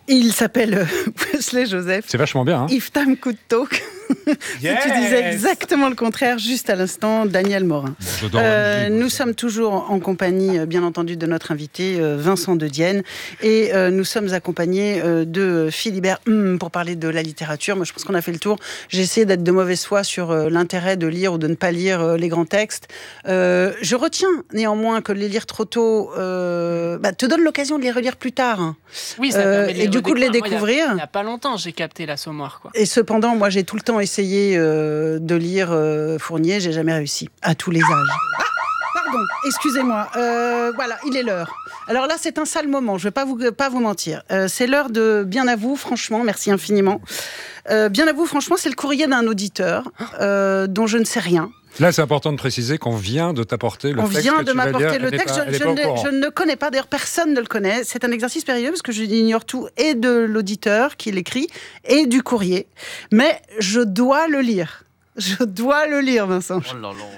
Il s'appelle Wesley Joseph. C'est vachement bien. If Time Could Talk. Yes. Tu disais exactement le contraire juste à l'instant, Daniel Morin. Nous sommes toujours en compagnie, bien entendu, de notre invité Vincent de Dienne, et nous sommes accompagnés de Philibert pour parler de la littérature. Moi, je pense qu'on a fait le tour. J'ai essayé d'être de mauvaise foi sur l'intérêt de lire ou de ne pas lire les grands textes. Je retiens néanmoins que les lire trop tôt te donne l'occasion de les relire plus tard. Oui, ça permet de les et du coup de les découvrir. Il n'y a pas longtemps, j'ai capté l'Assommoir, quoi. Et cependant, moi, j'ai tout le temps essayé de lire Fournier, j'ai jamais réussi, à tous les âges. Pardon, excusez-moi. Voilà, il est l'heure. Alors là, c'est un sale moment, je ne vais pas vous mentir. C'est l'heure de Bien à vous, franchement, merci infiniment. Bien à vous, franchement, c'est le courrier d'un auditeur dont je ne sais rien. Là, c'est important de préciser qu'on vient de t'apporter le texte. On vient de m'apporter le texte. Je ne le connais pas. D'ailleurs, personne ne le connaît. C'est un exercice périlleux parce que j'ignore tout et de l'auditeur qui l'écrit et du courrier. Mais je dois le lire. Je dois le lire, Vincent. Oh là là.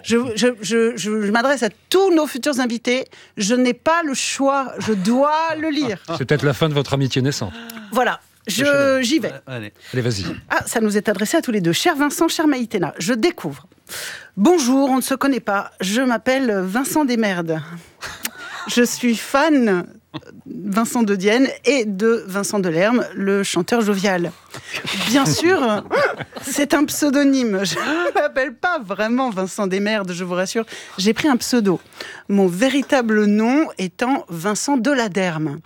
Je m'adresse à tous nos futurs invités. Je n'ai pas le choix. Je dois le lire. C'est peut-être la fin de votre amitié naissante. Voilà. J'y vais. Allez, vas-y. Ah, ça nous est adressé à tous les deux. Cher Vincent, cher Maïtena, je découvre. Bonjour, on ne se connaît pas. Je m'appelle Vincent Desmerdes. Je suis fan Vincent de Dienne et de Vincent Delerme, le chanteur jovial. Bien sûr, c'est un pseudonyme. Je ne m'appelle pas vraiment Vincent Desmerdes, je vous rassure. J'ai pris un pseudo. Mon véritable nom étant Vincent Deladerme.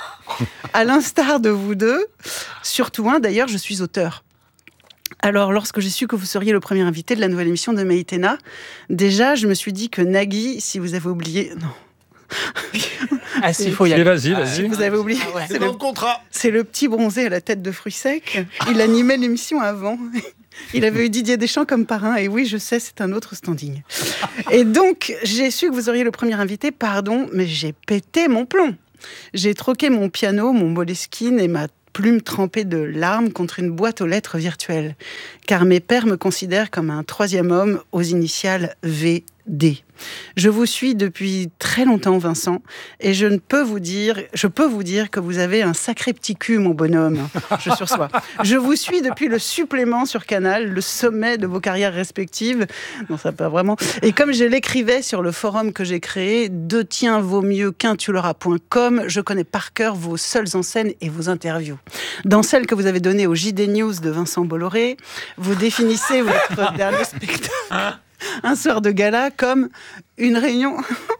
À l'instar de vous deux, surtout d'ailleurs, je suis auteur. Alors, lorsque j'ai su que vous seriez le premier invité de la nouvelle émission de Maïtena, déjà, je me suis dit que Nagui, si vous avez oublié... Non. Ah, s'il faut y aller. Vas-y. Vous avez oublié. Ah ouais. C'est dans le contrat. C'est le petit bronzé à la tête de fruits secs. Il animait l'émission avant. Il avait eu Didier Deschamps comme parrain. Et oui, je sais, c'est un autre standing. Et donc, j'ai su que vous seriez le premier invité. Pardon, mais j'ai pété mon plomb. J'ai troqué mon piano, mon Moleskine et ma plume trempée de larmes contre une boîte aux lettres virtuelle. Car mes pères me considèrent comme un troisième homme aux initiales VD. Je vous suis depuis très longtemps, Vincent, et je peux vous dire que vous avez un sacré petit cul, mon bonhomme. Je sursois. Je vous suis depuis le supplément sur Canal, le sommet de vos carrières respectives. Non, ça pas vraiment. Et comme je l'écrivais sur le forum que j'ai créé, deux tiens vaut mieux qu'un tu l'auras.com, je connais par cœur vos seules en scène et vos interviews. Dans celle que vous avez donnée au JD News de Vincent Bolloré, vous définissez votre dernier spectacle, un soir de gala, comme une réunion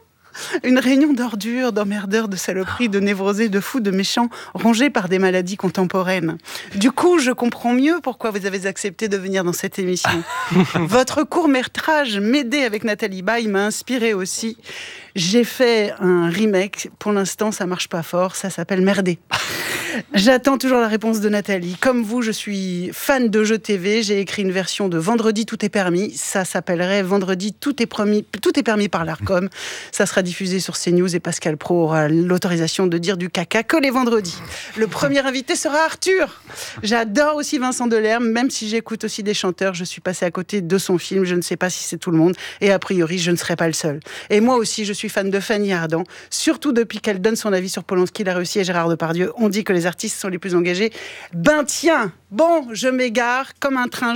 d'ordures, d'emmerdeurs, de saloperies, de névrosés, de fous, de méchants, rongés par des maladies contemporaines. Du coup, je comprends mieux pourquoi vous avez accepté de venir dans cette émission. Votre court-métrage M'aider avec Nathalie Baye m'a inspiré aussi. J'ai fait un remake. Pour l'instant, ça marche pas fort. Ça s'appelle Merder. J'attends toujours la réponse de Nathalie. Comme vous, je suis fan de jeux TV. J'ai écrit une version de Vendredi, tout est permis. Ça s'appellerait Vendredi, tout est permis par l'Arcom. Ça sera diffusé sur CNews et Pascal Praud aura l'autorisation de dire du caca que les vendredis. Le premier invité sera Arthur. J'adore aussi Vincent Delerme, même si j'écoute aussi des chanteurs. Je suis passée à côté de son film. Je ne sais pas si c'est tout le monde. Et a priori, je ne serai pas le seul. Et moi aussi, je suis fan de Fanny Ardant, surtout depuis qu'elle donne son avis sur Polanski, la Russie et Gérard Depardieu. On dit que les artistes sont les plus engagés. Ben tiens, bon, je m'égare comme un train,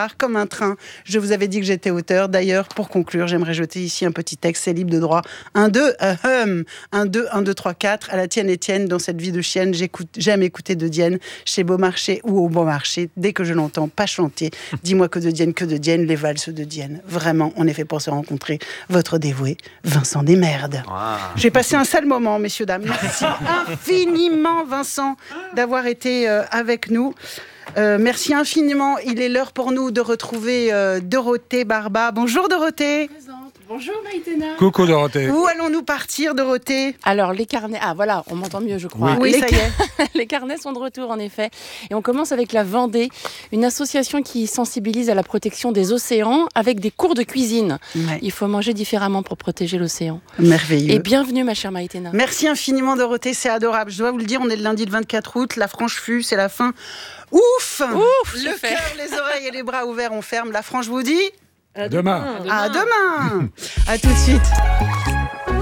Je vous avais dit que j'étais auteur. D'ailleurs, pour conclure, j'aimerais jeter ici un petit texte, c'est libre de droit. 1, 2, 1, 2, 3, 4. À la tienne, Étienne, dans cette vie de chienne, j'aime écouter de Dienne, chez Beaumarchais ou au Bon Marché. Dès que je l'entends pas chanter, dis-moi que de Dienne, les valses de Dienne. Vraiment, on est fait pour se rencontrer. Votre dévoué, Vincent Desmerdes. J'ai passé un sale moment, messieurs, dames. Merci infiniment, Vincent, d'avoir été avec nous. Merci infiniment. Il est l'heure pour nous de retrouver Dorothée Barba. Bonjour Dorothée. Bonjour Maïtena. Coucou Dorothée. Où allons-nous partir, Dorothée ? Alors les carnets, voilà, on m'entend mieux je crois. Oui, ça y est. Les carnets sont de retour en effet. Et on commence avec la Vendée, une association qui sensibilise à la protection des océans avec des cours de cuisine. Ouais. Il faut manger différemment pour protéger l'océan. Merveilleux. Et bienvenue ma chère Maïtena. Merci infiniment Dorothée, c'est adorable. Je dois vous le dire, on est le lundi le 24 août, la Franche-Fût, c'est la fin. Ouf, le cœur, les oreilles et les bras ouverts, on ferme. La Franche vous dit... À demain. À demain. À tout de suite.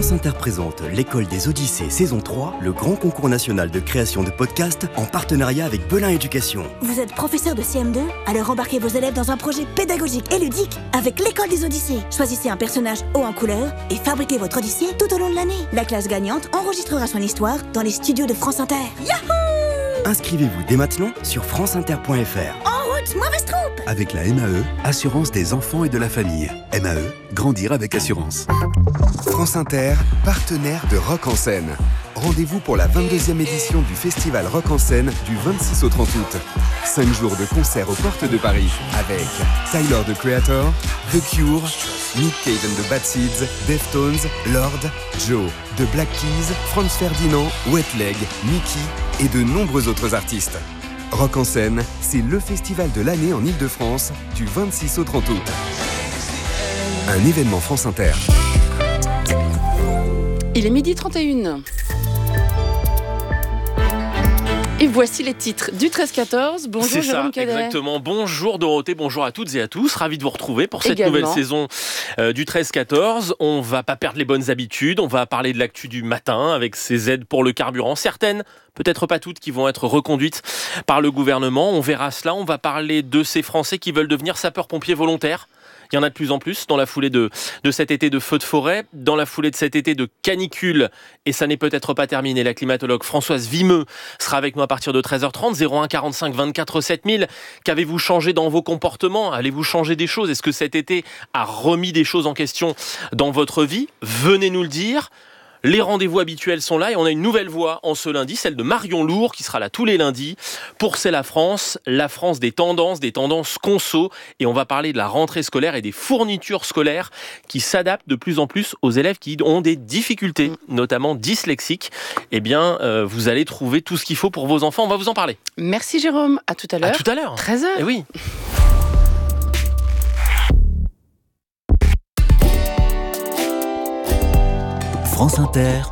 France Inter présente l'École des Odyssées saison 3, le grand concours national de création de podcasts en partenariat avec Belin Éducation. Vous êtes professeur de CM2 ? Alors embarquez vos élèves dans un projet pédagogique et ludique avec l'École des Odyssées. Choisissez un personnage haut en couleur et fabriquez votre Odyssée tout au long de l'année. La classe gagnante enregistrera son histoire dans les studios de France Inter. Yahoo ! Inscrivez-vous dès maintenant sur franceinter.fr. En route, mauvaise troupe ! Avec la MAE, Assurance des enfants et de la famille. MAE, grandir avec assurance. France Inter, partenaire de Rock en scène. Rendez-vous pour la 22e édition du festival Rock en scène du 26 au 30 août. 5 jours de concerts aux portes de Paris avec Tyler, the Creator, The Cure, Nick Cave and the Bad Seeds, Deftones, Lord, Joe, The Black Keys, Franz Ferdinand, Wet Leg, Mickey et de nombreux autres artistes. Rock en scène, c'est le festival de l'année en Ile-de-France du 26 au 30 août. Un événement France Inter. Il est 12h31. Et voici les titres du 13-14. Bonjour C'est Jérôme ça, Cadet. exactement. Bonjour Dorothée, bonjour à toutes et à tous. Ravi de vous retrouver pour cette Également. nouvelle saison du 13-14. On va pas perdre les bonnes habitudes. On va parler de l'actu du matin avec ces aides pour le carburant. Certaines, peut-être pas toutes, qui vont être reconduites par le gouvernement. On verra cela. On va parler de ces Français qui veulent devenir sapeurs-pompiers volontaires. Il y en a de plus en plus dans la foulée de cet été de feux de forêt, dans la foulée de cet été de canicule. Et ça n'est peut-être pas terminé. La climatologue Françoise Vimeux sera avec nous à partir de 13h30. 01 45 24 7000. Qu'avez-vous changé dans vos comportements ? Allez-vous changer des choses ? Est-ce que cet été a remis des choses en question dans votre vie ? Venez nous le dire. Les rendez-vous habituels sont là et on a une nouvelle voix en ce lundi, celle de Marion Lourd qui sera là tous les lundis pour C'est la France des tendances conso, et on va parler de la rentrée scolaire et des fournitures scolaires qui s'adaptent de plus en plus aux élèves qui ont des difficultés, notamment dyslexiques. Eh bien, vous allez trouver tout ce qu'il faut pour vos enfants, on va vous en parler. Merci Jérôme, à tout à l'heure. À tout à l'heure. 13h. Eh oui. France Inter.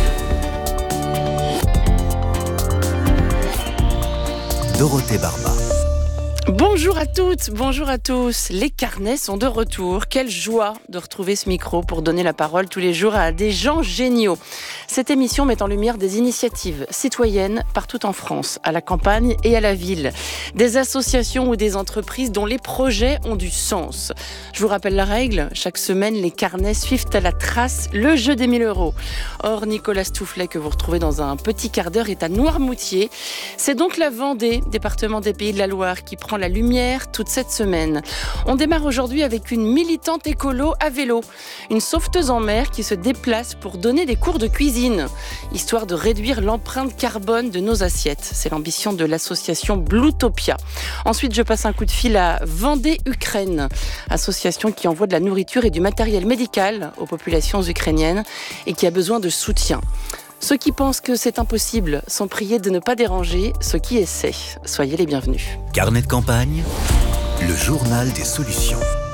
Dorothée Barba. Bonjour à toutes, bonjour à tous. Les carnets sont de retour. Quelle joie de retrouver ce micro pour donner la parole tous les jours à des gens géniaux. Cette émission met en lumière des initiatives citoyennes partout en France, à la campagne et à la ville. Des associations ou des entreprises dont les projets ont du sens. Je vous rappelle la règle, chaque semaine les carnets suivent à la trace le jeu des 1000 €. Or, Nicolas Stoufflet, que vous retrouvez dans un petit quart d'heure, est à Noirmoutier. C'est donc la Vendée, département des Pays de la Loire, qui prend la lumière toute cette semaine. On démarre aujourd'hui avec une militante écolo à vélo, une sauveteuse en mer qui se déplace pour donner des cours de cuisine, histoire de réduire l'empreinte carbone de nos assiettes. C'est l'ambition de l'association Bluetopia. Ensuite, je passe un coup de fil à Vendée-Ukraine, association qui envoie de la nourriture et du matériel médical aux populations ukrainiennes et qui a besoin de soutien. Ceux qui pensent que c'est impossible sont priés de ne pas déranger ceux qui essaient. Soyez les bienvenus. Carnet de campagne, le journal des solutions.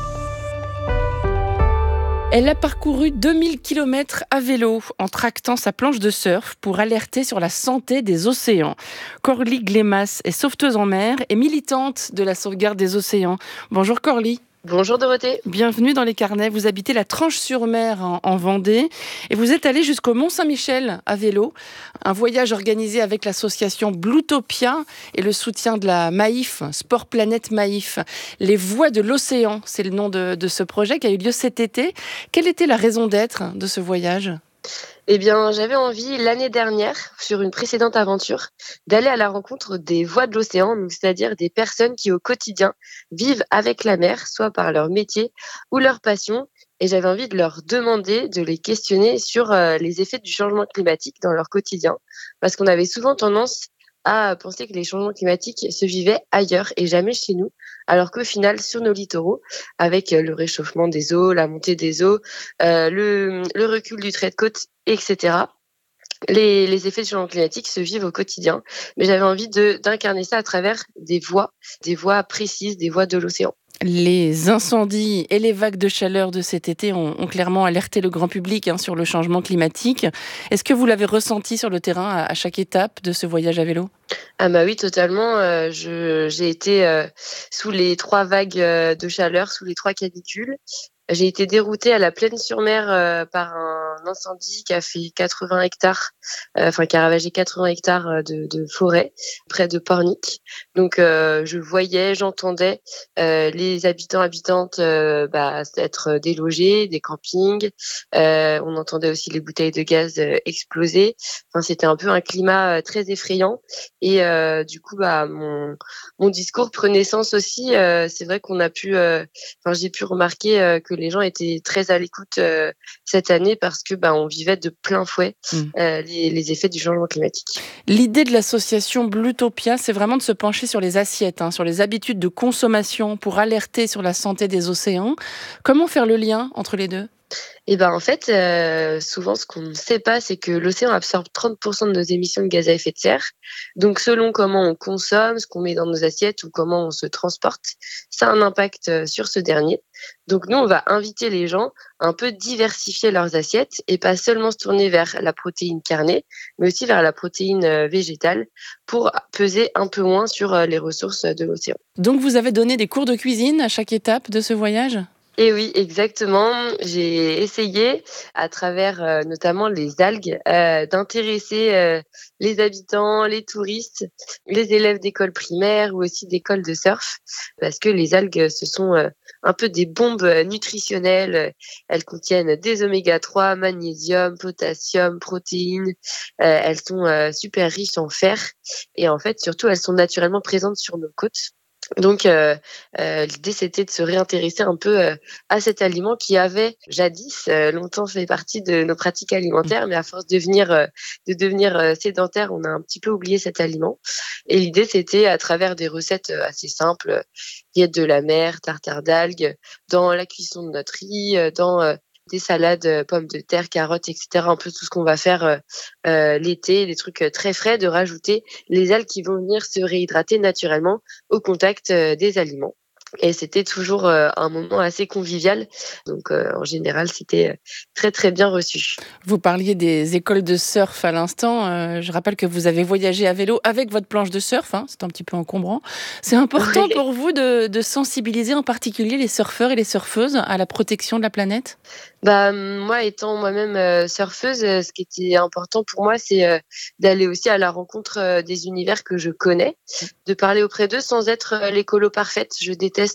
Elle a parcouru 2000 km à vélo en tractant sa planche de surf pour alerter sur la santé des océans. Corly Glemas est sauveteuse en mer et militante de la sauvegarde des océans. Bonjour Corly. Bonjour Dorothée. Bienvenue dans les carnets. Vous habitez la Tranche-sur-Mer en Vendée et vous êtes allée jusqu'au Mont-Saint-Michel à vélo. Un voyage organisé avec l'association Bluetopia et le soutien de la Maïf, Sport Planète Maïf. Les Voies de l'Océan, c'est le nom de ce projet qui a eu lieu cet été. Quelle était la raison d'être de ce voyage ? Eh bien, j'avais envie l'année dernière, sur une précédente aventure, d'aller à la rencontre des voix de l'océan, donc c'est-à-dire des personnes qui au quotidien vivent avec la mer, soit par leur métier ou leur passion. Et j'avais envie de leur demander, de les questionner sur les effets du changement climatique dans leur quotidien, parce qu'on avait souvent tendance à penser que les changements climatiques se vivaient ailleurs et jamais chez nous, alors qu'au final, sur nos littoraux, avec le réchauffement des eaux, la montée des eaux, le recul du trait de côte, etc., les effets du changement climatique se vivent au quotidien. Mais j'avais envie d'incarner ça à travers des voix précises, des voix de l'océan. Les incendies et les vagues de chaleur de cet été ont clairement alerté le grand public sur le changement climatique. Est-ce que vous l'avez ressenti sur le terrain à chaque étape de ce voyage à vélo ? Ah bah oui, totalement. J'ai été sous les 3 vagues de chaleur, sous les 3 canicules. J'ai été déroutée à la Plaine-sur-Mer par un incendie qui a fait 80 hectares, qui a ravagé 80 hectares de forêt près de Pornic. Donc je voyais, j'entendais les habitantes être délogés, des campings. On entendait aussi les bouteilles de gaz exploser. Enfin, c'était un peu un climat très effrayant. Et du coup, mon discours prenait sens aussi. C'est vrai qu'on a pu, j'ai pu remarquer que les gens étaient très à l'écoute cette année parce que on vivait de plein fouet les effets du changement climatique. L'idée de l'association Bluetopia, c'est vraiment de se pencher sur les assiettes, sur les habitudes de consommation pour alerter sur la santé des océans. Comment faire le lien entre les deux ? Et en fait, souvent, ce qu'on ne sait pas, c'est que l'océan absorbe 30% de nos émissions de gaz à effet de serre. Donc, selon comment on consomme, ce qu'on met dans nos assiettes ou comment on se transporte, ça a un impact sur ce dernier. Donc, nous, on va inviter les gens à un peu diversifier leurs assiettes et pas seulement se tourner vers la protéine carnée, mais aussi vers la protéine végétale pour peser un peu moins sur les ressources de l'océan. Donc, vous avez donné des cours de cuisine à chaque étape de ce voyage ? Et oui, exactement. J'ai essayé, à travers notamment les algues, d'intéresser les habitants, les touristes, les élèves d'école primaire ou aussi d'école de surf, parce que les algues, ce sont un peu des bombes nutritionnelles. Elles contiennent des oméga 3, magnésium, potassium, protéines. Elles sont super riches en fer et en fait, surtout, elles sont naturellement présentes sur nos côtes. Donc, l'idée, c'était de se réintéresser un peu à cet aliment qui avait jadis longtemps fait partie de nos pratiques alimentaires, mais à force de devenir sédentaire, on a un petit peu oublié cet aliment. Et l'idée, c'était à travers des recettes assez simples, rillettes de la mer, tartare d'algues, dans la cuisson de notre riz, dans des salades, pommes de terre, carottes, etc. Un peu tout ce qu'on va faire l'été, des trucs très frais, de rajouter les algues qui vont venir se réhydrater naturellement au contact des aliments. Et c'était toujours un moment assez convivial. Donc, en général, c'était très, très bien reçu. Vous parliez des écoles de surf à l'instant. Je rappelle que vous avez voyagé à vélo avec votre planche de surf. C'est un petit peu encombrant. C'est important pour vous de sensibiliser en particulier les surfeurs et les surfeuses à la protection de la planète ? Moi, étant moi-même surfeuse, ce qui était important pour moi, c'est d'aller aussi à la rencontre des univers que je connais, de parler auprès d'eux sans être l'écolo parfaite. Je déteste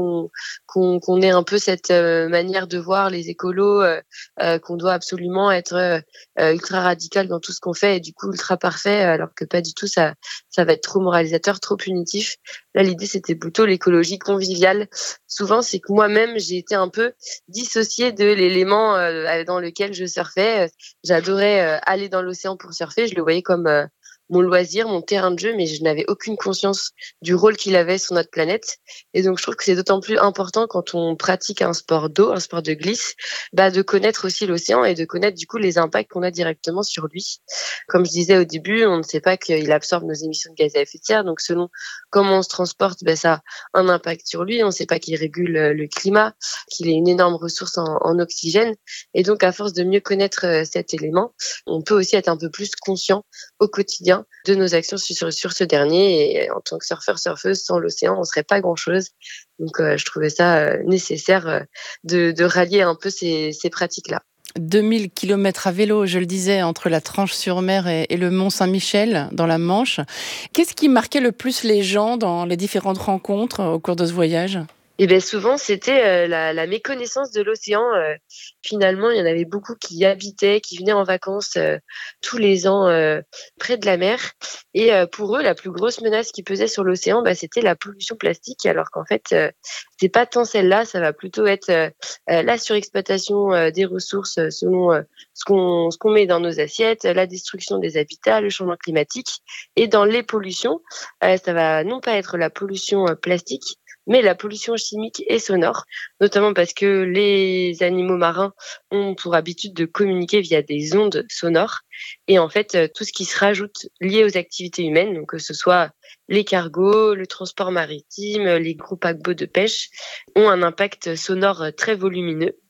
qu'on ait un peu cette manière de voir les écolos, qu'on doit absolument être ultra radical dans tout ce qu'on fait et du coup ultra parfait, alors que pas du tout. Ça va être trop moralisateur, trop punitif. Là, l'idée, c'était plutôt l'écologie conviviale. Souvent, c'est que moi-même, j'ai été un peu dissociée de l'élément dans lequel je surfais. J'adorais aller dans l'océan pour surfer. Je le voyais comme mon loisir, mon terrain de jeu, mais je n'avais aucune conscience du rôle qu'il avait sur notre planète. Et donc, je trouve que c'est d'autant plus important quand on pratique un sport d'eau, un sport de glisse, de connaître aussi l'océan et de connaître du coup les impacts qu'on a directement sur lui. Comme je disais au début, on ne sait pas qu'il absorbe nos émissions de gaz à effet de serre. Donc, selon comment on se transporte, ça a un impact sur lui. On ne sait pas qu'il régule le climat, qu'il est une énorme ressource en oxygène. Et donc, à force de mieux connaître cet élément, on peut aussi être un peu plus conscient au quotidien de nos actions sur ce dernier. Et en tant que surfeuse, sans l'océan, on ne serait pas grand-chose. Donc, je trouvais ça nécessaire de rallier un peu ces pratiques-là. 2000 km à vélo, je le disais, entre la Tranche-sur-Mer et le Mont-Saint-Michel, dans la Manche. Qu'est-ce qui marquait le plus les gens dans les différentes rencontres au cours de ce voyage ? Et souvent, c'était la méconnaissance de l'océan. Finalement, il y en avait beaucoup qui y habitaient, qui venaient en vacances tous les ans près de la mer. Et pour eux, la plus grosse menace qui pesait sur l'océan, c'était la pollution plastique. Alors qu'en fait, c'est pas tant celle-là. Ça va plutôt être la surexploitation des ressources selon ce qu'on met dans nos assiettes, la destruction des habitats, le changement climatique. Et dans les pollutions, ça va non pas être la pollution plastique, mais la pollution chimique et sonore, notamment parce que les animaux marins ont pour habitude de communiquer via des ondes sonores. Et en fait, tout ce qui se rajoute lié aux activités humaines, donc que ce soit les cargos, le transport maritime, les gros paquebots de pêche, ont un impact sonore très volumineux.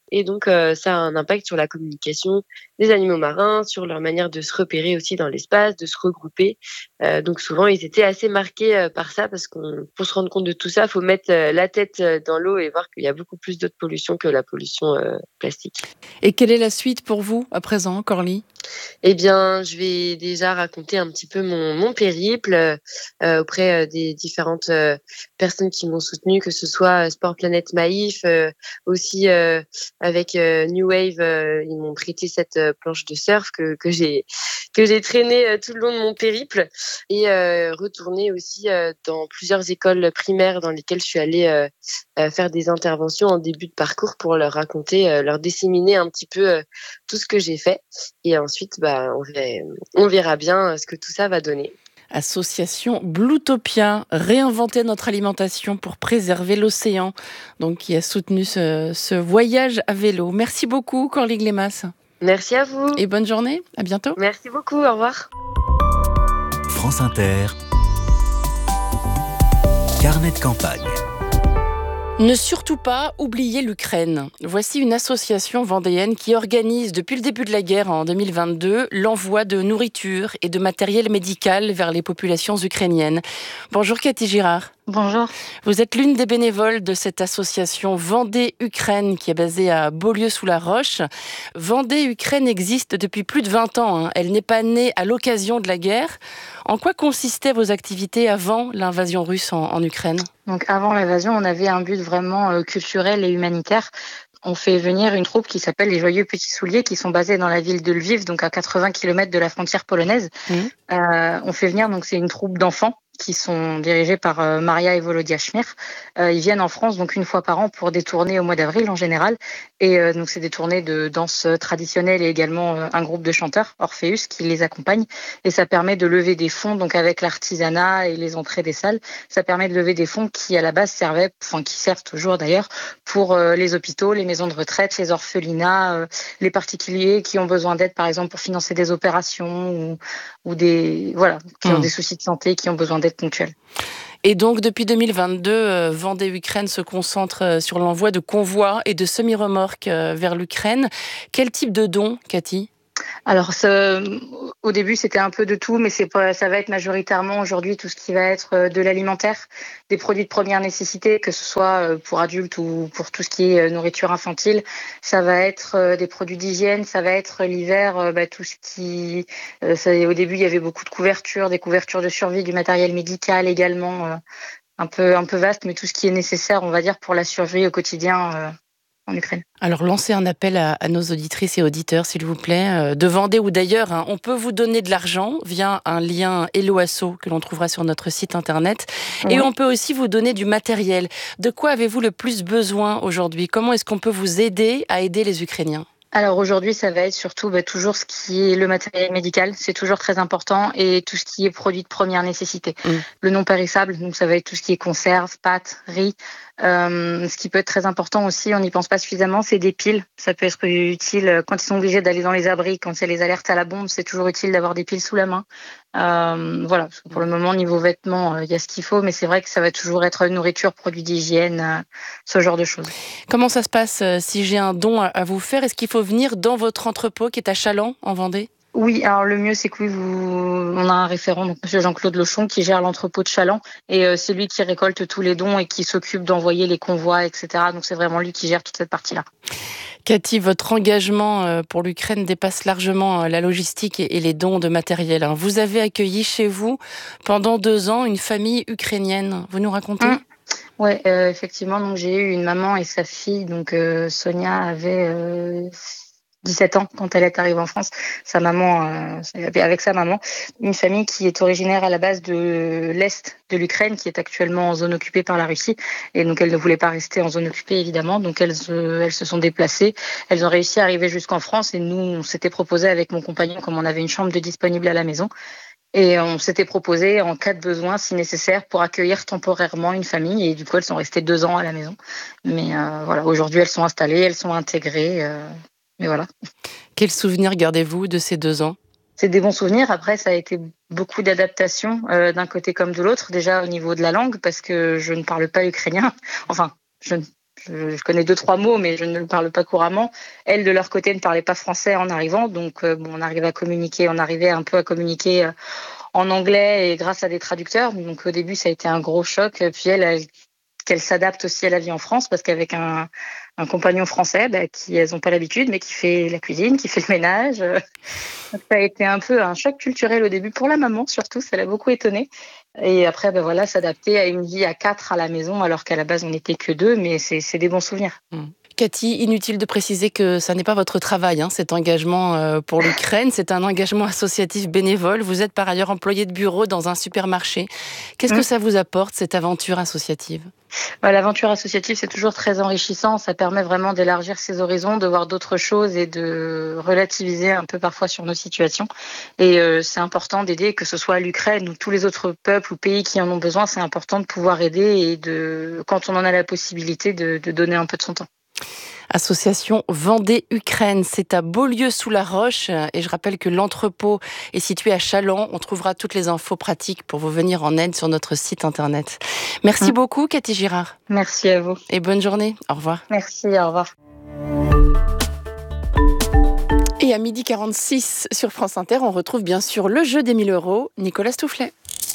Et donc, ça a un impact sur la communication des animaux marins, sur leur manière de se repérer aussi dans l'espace, de se regrouper. Donc souvent, ils étaient assez marqués par ça parce pour se rendre compte de tout ça, il faut mettre la tête dans l'eau et voir qu'il y a beaucoup plus d'autres pollutions que la pollution plastique. Et quelle est la suite pour vous à présent, Corly ? Eh bien, je vais déjà raconter un petit peu mon périple auprès des différentes personnes qui m'ont soutenue, que ce soit Sport Planète Maïf, aussi avec New Wave, ils m'ont prêté cette planche de surf que j'ai traînée tout le long de mon périple, et retourner aussi dans plusieurs écoles primaires dans lesquelles je suis allée faire des interventions en début de parcours pour leur raconter, leur disséminer un petit peu tout ce que j'ai fait. Et ensuite, on verra bien ce que tout ça va donner. Association Bluetopia, réinventer notre alimentation pour préserver l'océan, donc qui a soutenu ce voyage à vélo. Merci beaucoup, Corly Glemas. Merci à vous. Et bonne journée, à bientôt. Merci beaucoup, au revoir. France Inter, carnet de campagne. Ne surtout pas oublier l'Ukraine. Voici une association vendéenne qui organise depuis le début de la guerre en 2022 l'envoi de nourriture et de matériel médical vers les populations ukrainiennes. Bonjour Cathy Girard. Bonjour. Vous êtes l'une des bénévoles de cette association Vendée-Ukraine qui est basée à Beaulieu-sous-la-Roche. Vendée-Ukraine existe depuis plus de 20 ans. Elle n'est pas née à l'occasion de la guerre. En quoi consistaient vos activités avant l'invasion russe en Ukraine ? Donc avant l'invasion, on avait un but vraiment culturel et humanitaire. On fait venir une troupe qui s'appelle les Joyeux Petits Souliers, qui sont basés dans la ville de Lviv, donc à 80 km de la frontière polonaise. On fait venir, donc c'est une troupe d'enfants qui sont dirigés par Maria et Volodya Schmir. Ils viennent en France donc une fois par an pour des tournées au mois d'avril en général. Et donc c'est des tournées de danse traditionnelle et également un groupe de chanteurs, Orpheus, qui les accompagne. Et ça permet de lever des fonds, donc avec l'artisanat et les entrées des salles, ça permet de lever des fonds qui à la base qui servent toujours d'ailleurs pour les hôpitaux, les maisons de retraite, les orphelinats, les particuliers qui ont besoin d'aide par exemple pour financer des opérations ou qui ont des soucis de santé, qui ont besoin d'aide ponctuelle. Et donc, depuis 2022, Vendée-Ukraine se concentre sur l'envoi de convois et de semi-remorques vers l'Ukraine. Quel type de dons, Cathy ? Alors, au début, c'était un peu de tout, mais ça va être majoritairement aujourd'hui tout ce qui va être de l'alimentaire, des produits de première nécessité, que ce soit pour adultes ou pour tout ce qui est nourriture infantile. Ça va être des produits d'hygiène, ça va être l'hiver, tout ce qui... au début, il y avait beaucoup de couvertures, des couvertures de survie, du matériel médical également, un peu vaste, mais tout ce qui est nécessaire, on va dire, pour la survie au quotidien en Ukraine. Alors, lancez un appel à nos auditrices et auditeurs, s'il vous plaît, de Vendée ou d'ailleurs. On peut vous donner de l'argent via un lien Hello Asso que l'on trouvera sur notre site internet. Ouais. Et on peut aussi vous donner du matériel. De quoi avez-vous le plus besoin aujourd'hui ? Comment est-ce qu'on peut vous aider à aider les Ukrainiens ? Alors aujourd'hui, ça va être surtout toujours ce qui est le matériel médical, c'est toujours très important, et tout ce qui est produit de première nécessité. Le non périssable, donc ça va être tout ce qui est conserve, pâtes, riz. Ce qui peut être très important aussi, on n'y pense pas suffisamment, c'est des piles. Ça peut être utile quand ils sont obligés d'aller dans les abris, quand il y a les alertes à la bombe, c'est toujours utile d'avoir des piles sous la main. Parce que pour le moment, niveau vêtements, il y a ce qu'il faut, mais c'est vrai que ça va toujours être nourriture, produits d'hygiène, ce genre de choses. Comment ça se passe si j'ai un don à vous faire ? Est-ce qu'il faut venir dans votre entrepôt qui est à Challans, en Vendée ? Oui, alors le mieux, c'est que on a un référent, donc M. Jean-Claude Lochon, qui gère l'entrepôt de Challans, et c'est lui qui récolte tous les dons et qui s'occupe d'envoyer les convois, etc. Donc c'est vraiment lui qui gère toute cette partie-là. Cathy, votre engagement pour l'Ukraine dépasse largement la logistique et les dons de matériel. Vous avez accueilli chez vous, pendant 2 ans, une famille ukrainienne. Vous nous racontez ? Oui, effectivement. Donc j'ai eu une maman et sa fille. Donc Sonia avait 17 ans quand elle est arrivée en France. Sa maman, avec sa maman, une famille qui est originaire à la base de l'Est de l'Ukraine, qui est actuellement en zone occupée par la Russie. Et donc, elles ne voulaient pas rester en zone occupée, évidemment. Donc, elles se sont déplacées. Elles ont réussi à arriver jusqu'en France. Et nous, on s'était proposé avec mon compagnon, comme on avait une chambre de disponible à la maison. Et on s'était proposé, en cas de besoin, si nécessaire, pour accueillir temporairement une famille. Et du coup, elles sont restées 2 ans à la maison. Mais aujourd'hui, elles sont installées, elles sont intégrées. Mais voilà. Quels souvenirs gardez-vous de ces 2 ans ? C'est des bons souvenirs. Après, ça a été beaucoup d'adaptation d'un côté comme de l'autre. Déjà au niveau de la langue, parce que je ne parle pas ukrainien. Enfin, je Je connais 2-3 mots, mais je ne le parle pas couramment. Elles, de leur côté, ne parlaient pas français en arrivant. Donc, on arrivait un peu à communiquer en anglais et grâce à des traducteurs. Donc, au début, ça a été un gros choc. Puis qu'elle s'adapte aussi à la vie en France, parce qu'avec un compagnon français, elles n'ont pas l'habitude, mais qui fait la cuisine, qui fait le ménage. Ça a été un peu un choc culturel au début, pour la maman surtout, ça l'a beaucoup étonnée. Et après, s'adapter à une vie à 4 à la maison, alors qu'à la base, on n'était que 2, mais c'est des bons souvenirs. Cathy, inutile de préciser que ça n'est pas votre travail, cet engagement pour l'Ukraine. C'est un engagement associatif bénévole. Vous êtes par ailleurs employé de bureau dans un supermarché. Qu'est-ce que ça vous apporte, cette aventure associative ? L'aventure associative, c'est toujours très enrichissant. Ça permet vraiment d'élargir ses horizons, de voir d'autres choses et de relativiser un peu parfois sur nos situations. Et c'est important d'aider, que ce soit l'Ukraine ou tous les autres peuples ou pays qui en ont besoin. C'est important de pouvoir aider et quand on en a la possibilité, de donner un peu de son temps. Association Vendée-Ukraine, c'est à Beaulieu-sous-la-Roche et je rappelle que l'entrepôt est situé à Châlons. On trouvera toutes les infos pratiques pour vous venir en aide sur notre site internet. Merci beaucoup Cathy Girard. Merci à vous. Et bonne journée, au revoir. Merci, au revoir. Et à 12h46 sur France Inter, on retrouve bien sûr le jeu des 1000 €, Nicolas Stoufflet.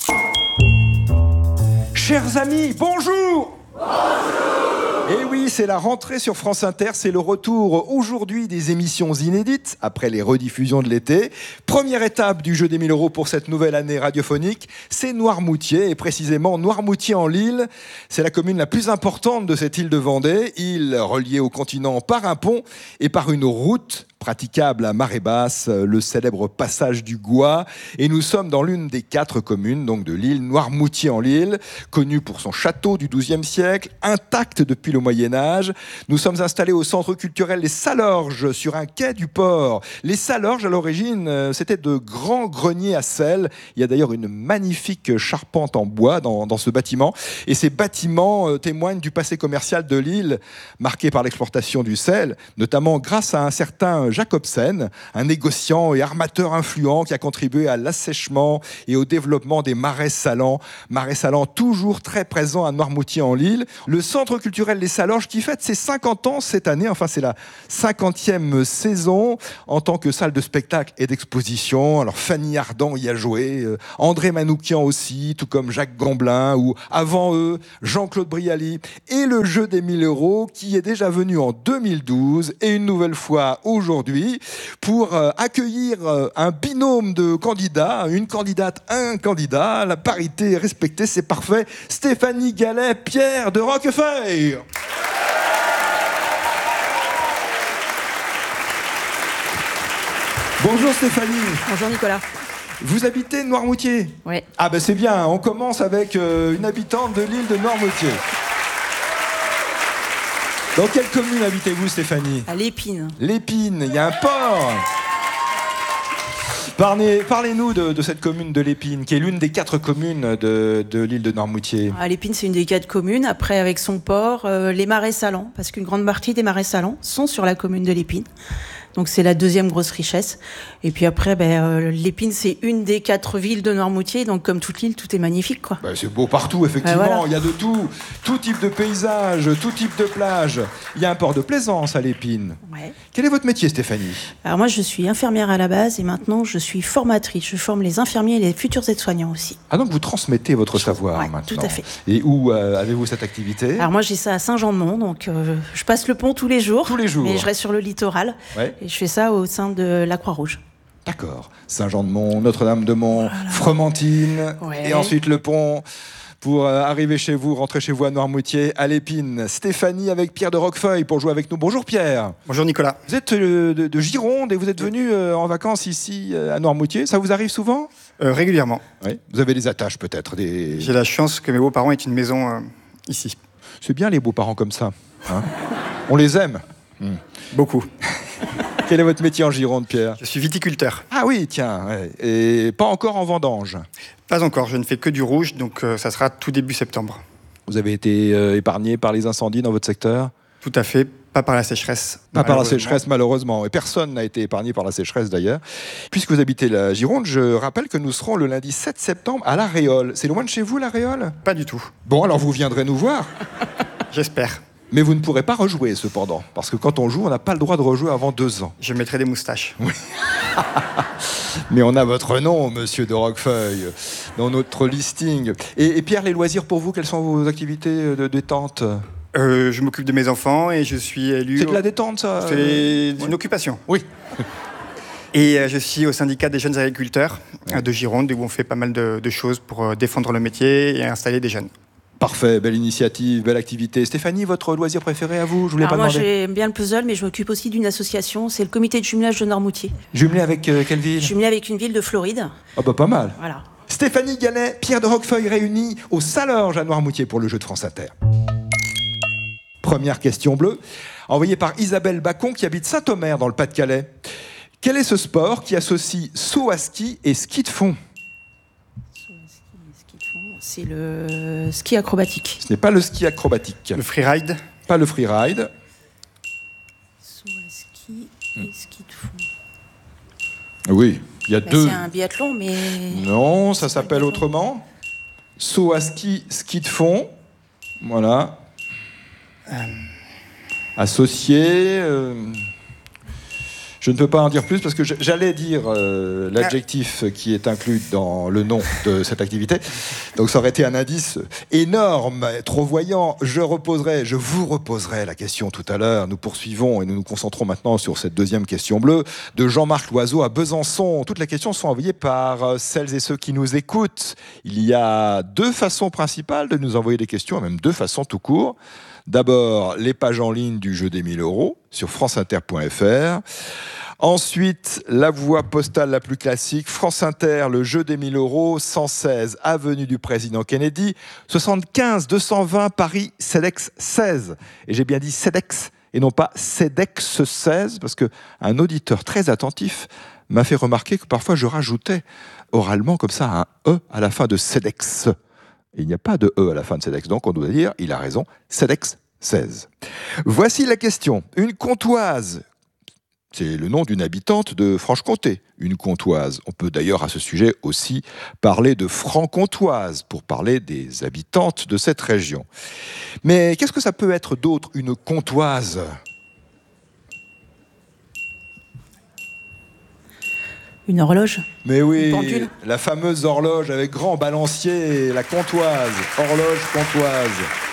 Chers amis, bonjour. Et oui, c'est la rentrée sur France Inter, c'est le retour aujourd'hui des émissions inédites après les rediffusions de l'été. Première étape du jeu des 1000 € pour cette nouvelle année radiophonique, c'est Noirmoutier, et précisément Noirmoutier-en-l'Île. C'est la commune la plus importante de cette île de Vendée, île reliée au continent par un pont et par une route praticable à marée basse, le célèbre passage du Gois. Et nous sommes dans l'une des 4 communes donc de l'île, Noirmoutier-en-l'Île, connue pour son château du XIIe siècle, intact depuis le Moyen-Âge. Nous sommes installés au centre culturel Les Salorges, sur un quai du port. Les Salorges, à l'origine, c'était de grands greniers à sel. Il y a d'ailleurs une magnifique charpente en bois dans ce bâtiment. Et ces bâtiments témoignent du passé commercial de l'île, marqué par l'exportation du sel, notamment grâce à un certain Jacobsen, un négociant et armateur influent qui a contribué à l'assèchement et au développement des marais salants. Marais salants toujours très présents à Noirmoutier-en-l'Île. Le centre culturel Les Salorges qui fête ses 50 ans cette année, enfin c'est la 50e saison en tant que salle de spectacle et d'exposition. Alors Fanny Ardant y a joué, André Manoukian aussi, tout comme Jacques Gamblin ou avant eux Jean-Claude Brialy, et le jeu des 1000 € qui est déjà venu en 2012 et une nouvelle fois aujourd'hui pour accueillir un binôme de candidats, une candidate, un candidat. La parité est respectée, c'est parfait. Stéphanie Gallet, Pierre de Roquefeuille. Bonjour Stéphanie. Bonjour Nicolas. Vous habitez Noirmoutier ? Oui. Ah ben c'est bien, on commence avec une habitante de l'île de Noirmoutier. Dans quelle commune habitez-vous, Stéphanie ? À Lépine. Lépine, il y a un port. Parlez-nous de cette commune de Lépine, qui est l'une des 4 communes de l'île de Noirmoutier. Lépine, c'est une des 4 communes. Après, avec son port, les marais salants, parce qu'une grande partie des marais salants sont sur la commune de Lépine. Donc c'est la deuxième grosse richesse. Et puis après, Lépine, c'est une des 4 villes de Noirmoutier. Donc comme toute l'île, tout est magnifique, quoi. C'est beau partout, effectivement. Voilà. Il y a de tout type de paysage, tout type de plage. Il y a un port de plaisance à Lépine. Ouais. Quel est votre métier, Stéphanie ? Alors moi, je suis infirmière à la base et maintenant, je suis formatrice. Je forme les infirmiers et les futurs aides-soignants aussi. Ah donc vous transmettez votre savoir Ouais, maintenant. tout à fait. Et où avez-vous cette activité ? Alors moi, j'ai ça à Saint-Jean-de-Mont. Donc je passe le pont tous les jours. Tous les jours. Mais je reste sur le littoral. Ouais. Et je fais ça au sein de la Croix-Rouge. D'accord. Saint-Jean-de-Mont, Notre-Dame-de-Mont, voilà. Fromentine, ouais. Et ensuite le pont pour arriver chez vous, rentrer chez vous à Noirmoutier, à Lépine. Stéphanie avec Pierre de Roquefeuille pour jouer avec nous. Bonjour Pierre. Bonjour Nicolas. Vous êtes de Gironde et vous êtes venu en vacances ici à Noirmoutier. Ça vous arrive souvent ? Régulièrement. Oui. Vous avez des attaches peut-être J'ai la chance que mes beaux-parents aient une maison ici. C'est bien les beaux-parents comme ça. Hein. On les aime. Beaucoup. Quel est votre métier en Gironde, Pierre ? Je suis viticulteur. Ah oui, tiens. Ouais. Et pas encore en vendange ? Pas encore, je ne fais que du rouge, donc ça sera tout début septembre. Vous avez été épargné par les incendies dans votre secteur ? Tout à fait, pas par la sécheresse. Pas par la sécheresse, malheureusement. Et personne n'a été épargné par la sécheresse, d'ailleurs. Puisque vous habitez la Gironde, je rappelle que nous serons le lundi 7 septembre à La Réole. C'est loin de chez vous, La Réole ? Pas du tout. Bon, alors vous viendrez nous voir ? J'espère. Mais vous ne pourrez pas rejouer cependant, parce que quand on joue, on n'a pas le droit de rejouer avant 2 ans. Je mettrai des moustaches. Oui. Mais on a votre nom, monsieur de Roquefeuille, dans notre listing. Et Pierre, les loisirs pour vous, quelles sont vos activités de détente ? Je m'occupe de mes enfants et je suis élu... C'est de la détente, ça ? C'est une occupation. Oui. Et je suis au syndicat des jeunes agriculteurs de Gironde, où on fait pas mal de choses pour défendre le métier et installer des jeunes. Parfait, belle initiative, belle activité. Stéphanie, votre loisir préféré à vous ? Je voulais pas moi, demander. j'aime bien le puzzle, mais je m'occupe aussi d'une association. C'est le comité de jumelage de Noirmoutier. Jumelé avec quelle ville ? Jumelé avec une ville de Floride. Ah bah pas mal. Voilà. Stéphanie Gannet, Pierre de Roquefeuille réunis au Salorge à Noirmoutier pour le jeu de France Inter. Première question bleue, envoyée par Isabelle Bacon qui habite Saint-Omer dans le Pas-de-Calais. Quel est ce sport qui associe saut à ski et ski de fond ? C'est le ski acrobatique. Ce n'est pas le ski acrobatique. Le freeride ? Pas le freeride. Saut à ski et ski de fond. Oui, il y a deux. C'est un biathlon, mais... Non, ça s'appelle autrement. Saut à ski, ski de fond. Voilà. Associé... Je ne peux pas en dire plus parce que j'allais dire l'adjectif qui est inclus dans le nom de cette activité. Donc ça aurait été un indice énorme, trop voyant. Je vous reposerai la question tout à l'heure. Nous poursuivons et nous nous concentrons maintenant sur cette deuxième question bleue de Jean-Marc Loiseau à Besançon. Toutes les questions sont envoyées par celles et ceux qui nous écoutent. Il y a 2 façons principales de nous envoyer des questions, même 2 façons tout court. D'abord, les pages en ligne du jeu des 1000 € sur franceinter.fr. Ensuite, la voie postale la plus classique, France Inter, le jeu des 1000 €, 116 avenue du Président Kennedy, 75 220 Paris, CEDEX 16. Et j'ai bien dit CEDEX et non pas CEDEX 16, parce qu'un auditeur très attentif m'a fait remarquer que parfois je rajoutais oralement comme ça un E à la fin de CEDEX. Il n'y a pas de E à la fin de CEDEX, donc on doit dire, il a raison, CEDEX 16. Voici la question. Une comtoise, c'est le nom d'une habitante de Franche-Comté, une comtoise. On peut d'ailleurs à ce sujet aussi parler de franc-comtoise pour parler des habitantes de cette région. Mais qu'est-ce que ça peut être d'autre, une comtoise ? Une horloge ? Mais oui, une pendule. La fameuse horloge avec grand balancier, la comtoise, horloge comtoise.